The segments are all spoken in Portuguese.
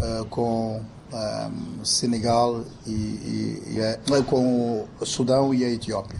com Senegal com o Sudão e a Etiópia.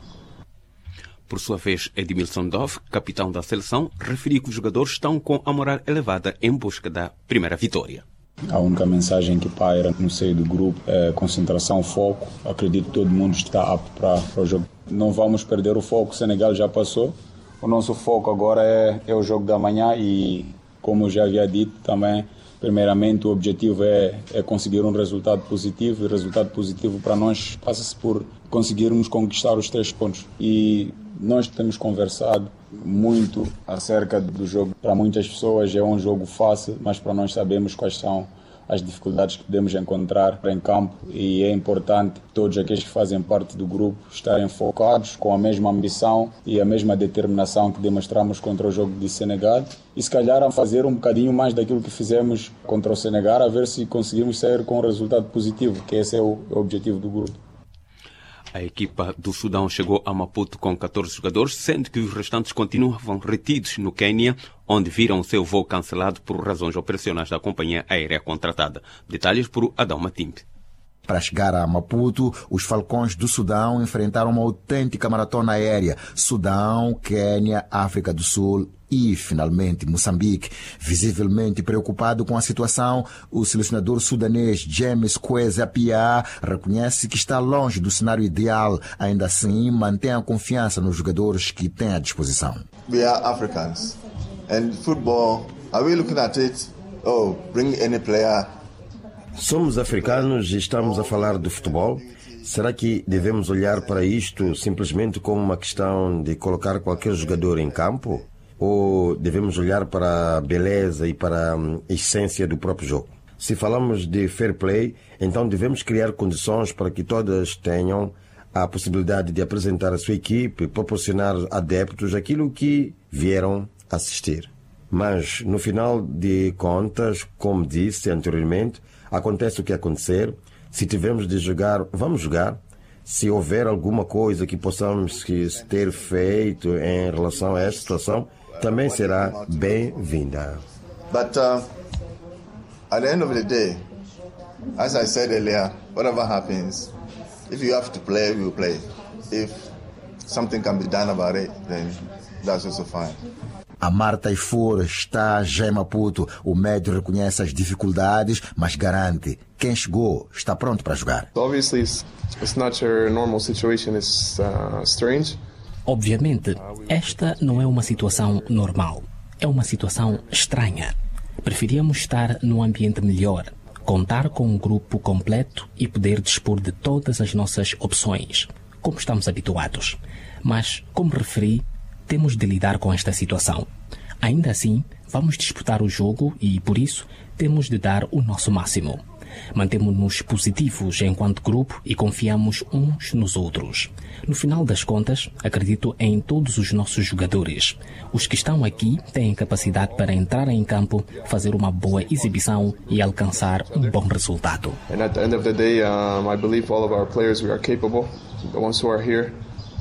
Por sua vez, Edmilson Dove, capitão da seleção, referiu que os jogadores estão com a moral elevada em busca da primeira vitória. A única mensagem que paira no seio do grupo é concentração, foco. Acredito que todo mundo está apto para o jogo. Não vamos perder o foco, o Senegal já passou. O nosso foco agora é o jogo da manhã e, como eu já havia dito também, primeiramente o objetivo é conseguir um resultado positivo, e o resultado positivo para nós passa-se por conseguirmos conquistar os 3 pontos. E nós temos conversado muito acerca do jogo. Para muitas pessoas é um jogo fácil, mas para nós sabemos quais são as dificuldades que podemos encontrar em campo, e é importante todos aqueles que fazem parte do grupo estarem focados com a mesma ambição e a mesma determinação que demonstramos contra o jogo de Senegal, e se calhar a fazer um bocadinho mais daquilo que fizemos contra o Senegal, a ver se conseguimos sair com um resultado positivo, que esse é o objetivo do grupo. A equipa do Sudão chegou a Maputo com 14 jogadores, sendo que os restantes continuavam retidos no Quênia, onde viram o seu voo cancelado por razões operacionais da companhia aérea contratada. Detalhes por Adão Matimbe. Para chegar a Maputo, os Falcões do Sudão enfrentaram uma autêntica maratona aérea. Sudão, Quênia, África do Sul e, finalmente, Moçambique. Visivelmente preocupado com a situação, o selecionador sudanês James Kwesi Appiah reconhece que está longe do cenário ideal. Ainda assim, mantém a confiança nos jogadores que tem à disposição. We are Africans. And football, are we looking at it? Oh, bring any player. Somos africanos e estamos a falar do futebol. Será que devemos olhar para isto simplesmente como uma questão de colocar qualquer jogador em campo? Ou devemos olhar para a beleza e para a essência do próprio jogo? Se falamos de fair play, então devemos criar condições para que todas tenham a possibilidade de apresentar a sua equipe, proporcionar adeptos aquilo que vieram assistir. Mas, no final de contas, como disse anteriormente, acontece o que acontecer. Se tivermos de jogar, vamos jogar. Se houver alguma coisa que possamos ter feito em relação a esta situação, também será bem-vinda. But at the end of the day, as I said earlier, whatever happens, if you have to play, we will play. If something can be done about it, then that's also fine. A Marta Ifor está já em Maputo. O médio reconhece as dificuldades, mas garante: quem chegou está pronto para jogar. Obviously, it's not your normal situation. It's strange. Obviamente, esta não é uma situação normal. É uma situação estranha. Preferíamos estar num ambiente melhor, contar com um grupo completo e poder dispor de todas as nossas opções, como estamos habituados. Mas, como referi, temos de lidar com esta situação. Ainda assim, vamos disputar o jogo e, por isso, temos de dar o nosso máximo. Mantemos-nos positivos enquanto grupo e confiamos uns nos outros. No final das contas, acredito em todos os nossos jogadores. Os que estão aqui têm capacidade para entrar em campo, fazer uma boa exibição e alcançar um bom resultado. And at the end of the day, I believe all of our players we are capable, the ones who are here,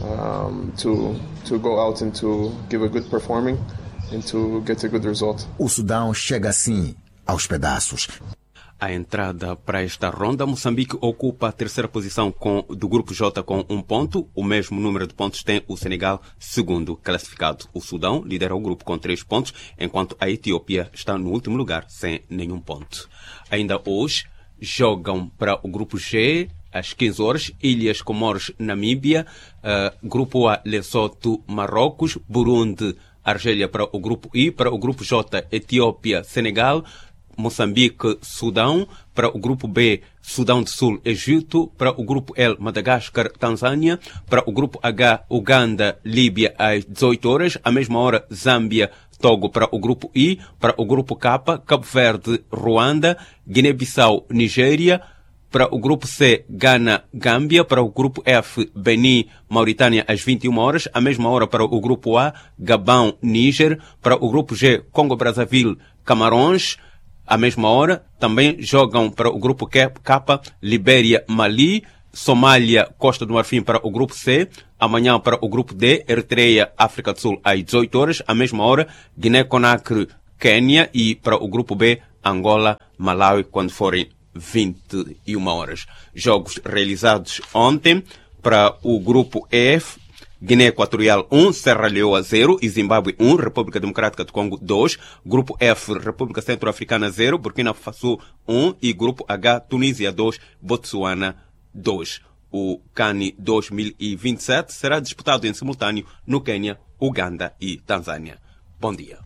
to go out and to give a good performing and to get a good result. O Sudão chega assim aos pedaços. A entrada para esta ronda, Moçambique ocupa a terceira posição do Grupo J com 1 ponto. O mesmo número de pontos tem o Senegal, segundo classificado. O Sudão lidera o grupo com 3 pontos, enquanto a Etiópia está no último lugar, sem nenhum ponto. Ainda hoje, jogam para o Grupo G, às 15 horas, Ilhas Comores, Namíbia, Grupo A, Lesoto, Marrocos, Burundi, Argélia para o Grupo I, para o Grupo J, Etiópia, Senegal, Moçambique, Sudão, para o Grupo B, Sudão do Sul, Egito, para o Grupo L, Madagascar, Tanzânia, para o Grupo H, Uganda, Líbia, às 18 horas, à mesma hora, Zâmbia, Togo para o Grupo I, para o Grupo K, Cabo Verde, Ruanda, Guiné-Bissau, Nigéria, para o Grupo C, Ghana, Gâmbia, para o Grupo F, Benin, Mauritânia, às 21 horas, à mesma hora para o Grupo A, Gabão, Níger, para o Grupo G, Congo-Brazzaville, Camarões, à mesma hora, também jogam para o Grupo K, Libéria, Mali, Somália, Costa do Marfim para o Grupo C, amanhã para o Grupo D, Eritreia, África do Sul, às 18 horas, à mesma hora, Guiné-Conakry, Quênia e para o Grupo B, Angola, Malawi, quando forem 21 horas. Jogos realizados ontem para o grupo F: Guiné Equatorial 1, Serra Leoa 0 e Zimbábue 1, República Democrática do Congo 2. Grupo F, República Centro-Africana 0, Burkina Faso 1 e Grupo H, Tunísia 2, Botsuana 2. O CAN 2027 será disputado em simultâneo no Quênia, Uganda e Tanzânia. Bom dia.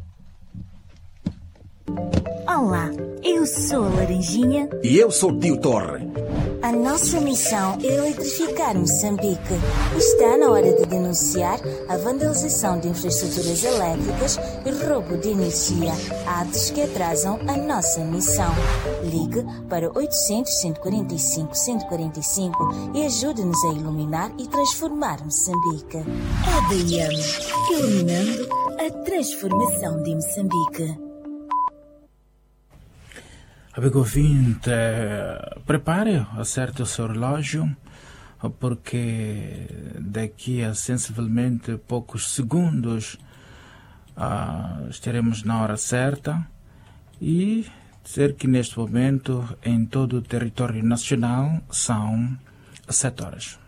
Olá, eu sou a Laranjinha. E eu sou o Tio Torre. A nossa missão é eletrificar Moçambique. Está na hora de denunciar a vandalização de infraestruturas elétricas e roubo de energia, atos que atrasam a nossa missão. Ligue para 800-145-145 e ajude-nos a iluminar e transformar Moçambique. EDM, iluminando a transformação de Moçambique. Amigo ouvinte, prepare, acerte o seu relógio, porque daqui a sensivelmente poucos segundos estaremos na hora certa e dizer que neste momento em todo o território nacional são 7 horas.